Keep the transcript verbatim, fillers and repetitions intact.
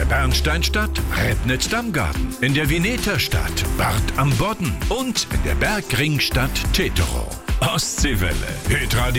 Bernsteinstadt Rednitz-Damgarten, in der Vineterstadt Bad am Bodden und in der Bergringstadt Teterow. Ostseewelle, Hitradio